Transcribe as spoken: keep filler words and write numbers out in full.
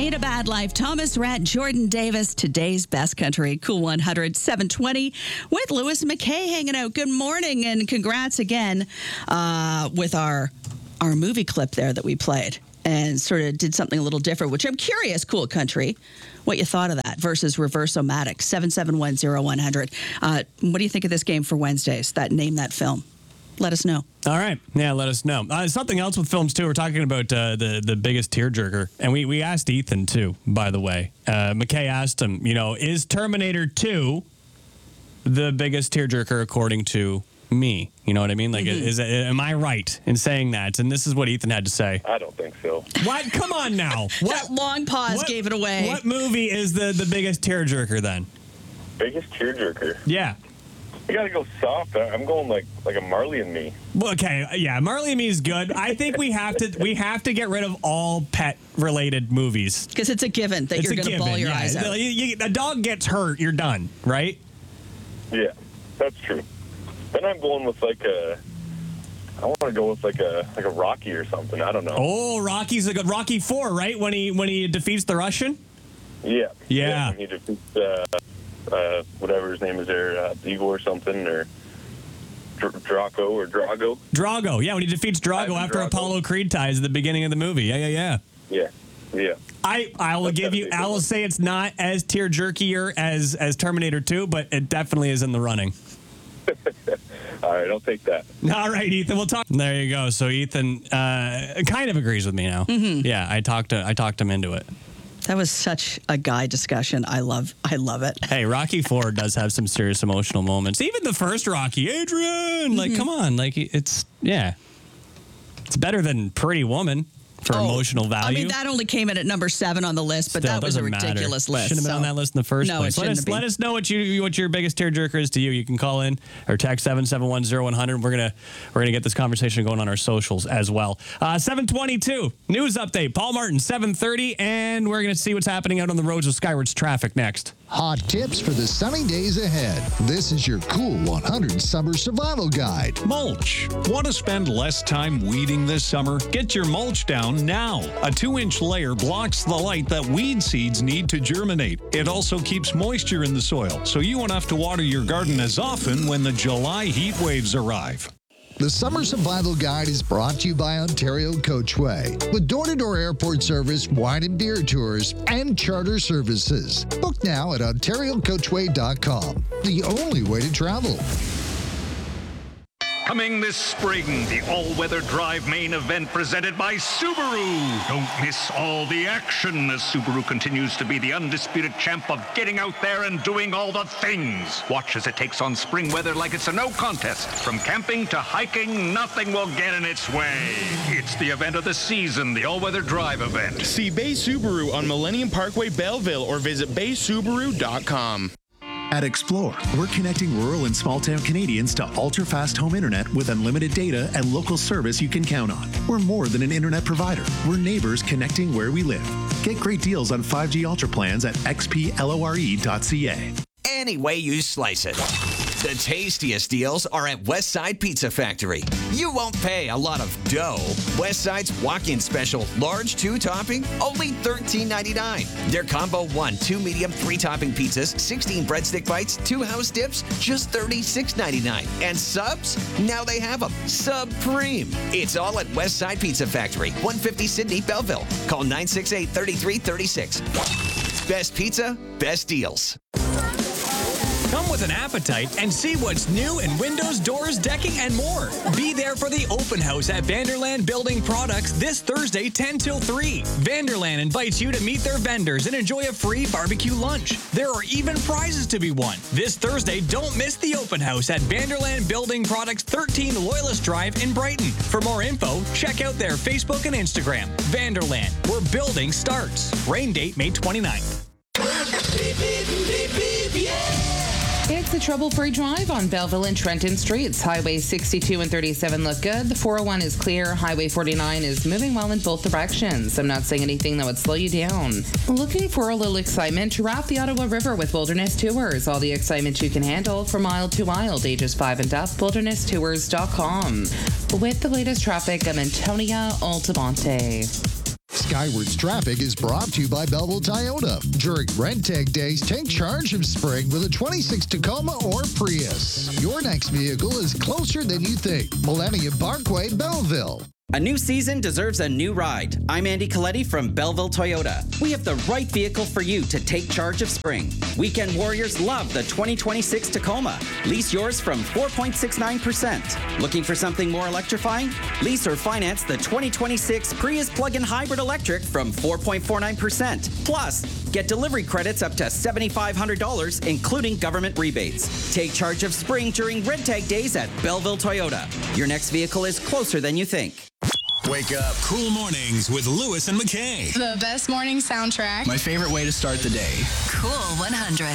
Ain't a Bad Life. Thomas Rhett, Jordan Davis, today's best country. Cool one hundred, seven twenty with Lewis McKay hanging out. Good morning and congrats again uh, with our our movie clip there that we played and sort of did something a little different, which I'm curious, Cool Country, what you thought of that versus Reverse-O-Matic, seven seven one, zero one hundred. Uh, what do you think of this game for Wednesdays, that Name That Film? Let us know. All right. Yeah, let us know. Uh, something else with films, too. We're talking about uh, the, the biggest tearjerker. And we, we asked Ethan, too, by the way. Uh, McKay asked him, you know, is Terminator two the biggest tearjerker according to me? You know what I mean? Like, mm-hmm. is, am I right in saying that? And this is what Ethan had to say. I don't think so. What? Come on now. What? That long pause what, gave it away. What movie is the, the biggest tearjerker, then? Biggest tearjerker? Yeah. You gotta go soft. I'm going like like a Marley and Me. Okay, yeah, Marley and Me is good. I think we have to we have to get rid of all pet related movies because it's a given that it's you're going to bawl your yeah. eyes out. You, you, a dog gets hurt, you're done, right? Yeah, that's true. Then I'm going with like a. I want to go with like a like a Rocky or something. I don't know. Oh, Rocky's a good Rocky four, right? When he when he defeats the Russian. Yeah. Yeah. yeah he defeats. Uh, Uh, whatever his name is there, uh, Igor or something, or Dr- Draco or Drago. Drago, yeah, when he defeats Drago Ivan after Drago. Apollo Creed ties at the beginning of the movie. Yeah, yeah, yeah. Yeah, yeah. I, I will That's give you, I will say it's not as tear-jerkier as, as Terminator two, but it definitely is in the running. All right, I'll take that. All right, Ethan, we'll talk. There you go. So Ethan uh, kind of agrees with me now. Mm-hmm. Yeah, I talked, to, I talked him into it. That was such a guy discussion. I love I love it. Hey, Rocky four does have some serious emotional moments. Even the first Rocky, Adrian, like, mm-hmm. come on. Like, it's, yeah. It's better than Pretty Woman for oh, emotional value. I mean, that only came in at number seven on the list, but Still, that was a ridiculous matter. list. Shouldn't have been so. on that list in the first no, place. It let us have been. let us know what you what your biggest tearjerker is to you. You can call in or text seven seven one, zero one hundred. We're gonna we're gonna get this conversation going on our socials as well. Uh, seven twenty-two news update. Paul Martin, seven thirty, and we're gonna see what's happening out on the roads with Skyward's traffic next. Hot tips for the sunny days ahead. This is your Cool one hundred Summer Survival Guide. Mulch. Want to spend less time weeding this summer? Get your mulch down now. A two-inch layer blocks the light that weed seeds need to germinate. It also keeps moisture in the soil, so you won't have to water your garden as often when the July heat waves arrive. The Summer Survival Guide is brought to you by Ontario Coachway, with door-to-door airport service, wine and beer tours, and charter services. Book now at ontario coachway dot com, the only way to travel. Coming this spring, the all-weather drive main event presented by Subaru. Don't miss all the action as Subaru continues to be the undisputed champ of getting out there and doing all the things. Watch as it takes on spring weather like it's a no contest. From camping to hiking, nothing will get in its way. It's the event of the season, the all-weather drive event. See Bay Subaru on Millennium Parkway, Belleville, or visit bay subaru dot com. At Explore, we're connecting rural and small-town Canadians to ultra-fast home internet with unlimited data and local service you can count on. We're more than an internet provider. We're neighbors connecting where we live. Get great deals on five G Ultra plans at x p lore dot c a. Any way you slice it. The tastiest deals are at Westside Pizza Factory. You won't pay a lot of dough. Westside's walk-in special, large two-topping, only thirteen ninety-nine. Their combo one, two medium, three-topping pizzas, sixteen breadstick bites, two house dips, just thirty-six ninety-nine. And subs? Now they have them. Supreme. It's all at Westside Pizza Factory, one fifty Sydney, Belleville. Call nine six eight, three three three six. Best pizza, best deals. Come with an appetite and see what's new in windows, doors, decking, and more. Be there for the open house at Vanderland Building Products this Thursday, ten till three. Vanderland invites you to meet their vendors and enjoy a free barbecue lunch. There are even prizes to be won. This Thursday, don't miss the open house at Vanderland Building Products, thirteen Loyalist Drive in Brighton. For more info, check out their Facebook and Instagram. Vanderland, where building starts. Rain date May twenty-ninth. It's a trouble-free drive on Belleville and Trenton Streets. Highway sixty-two and thirty-seven look good. The four oh one is clear. Highway forty-nine is moving well in both directions. I'm not saying anything that would slow you down. Looking for a little excitement? Raft the Ottawa River with Wilderness Tours. All the excitement you can handle from mile to wild, ages five and up. wilderness tours dot com. With the latest traffic, I'm Antonia Altamonte. Skywards Traffic is brought to you by Belleville Toyota. During Rent Tag Days, take charge of spring with a twenty-six Tacoma or Prius. Your next vehicle is closer than you think. Millennium Parkway, Belleville. A new season deserves a new ride. I'm Andy Coletti from Belleville Toyota. We have the right vehicle for you to take charge of spring. Weekend warriors love the twenty twenty-six Tacoma. Lease yours from four point six nine percent. Looking for something more electrifying? Lease or finance the twenty twenty-six Prius plug-in hybrid electric from four point four nine percent. Plus, get delivery credits up to seven thousand five hundred dollars, including government rebates. Take charge of spring during Red Tag Days at Belleville Toyota. Your next vehicle is closer than you think. Wake up. Cool mornings with Lewis and McKay. The best morning soundtrack. My favorite way to start the day. Cool one hundred.